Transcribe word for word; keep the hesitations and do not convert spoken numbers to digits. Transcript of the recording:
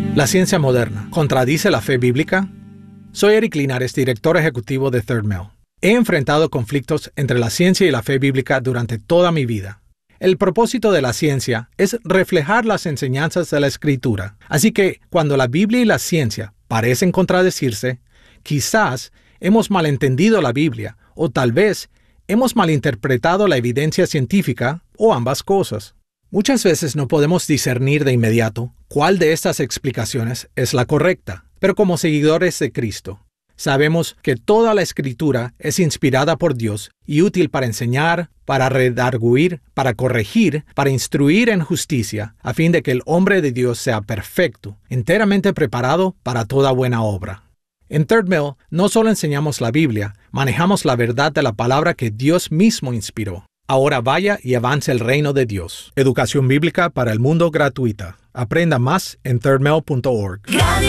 ¿La ciencia moderna contradice la fe bíblica? Soy Eric Linares, director ejecutivo de Third Mill. He enfrentado conflictos entre la ciencia y la fe bíblica durante toda mi vida. El propósito de la ciencia es reflejar las enseñanzas de la Escritura. Así que, cuando la Biblia y la ciencia parecen contradecirse, quizás hemos malentendido la Biblia o tal vez hemos malinterpretado la evidencia científica o ambas cosas. Muchas veces no podemos discernir de inmediato cuál de estas explicaciones es la correcta, pero como seguidores de Cristo, sabemos que toda la Escritura es inspirada por Dios y útil para enseñar, para redarguir, para corregir, para instruir en justicia, a fin de que el hombre de Dios sea perfecto, enteramente preparado para toda buena obra. En Third Mill no solo enseñamos la Biblia, manejamos la verdad de la palabra que Dios mismo inspiró. Ahora vaya y avance el reino de Dios. Educación bíblica para el mundo gratuita. Aprenda más en third mill punto org.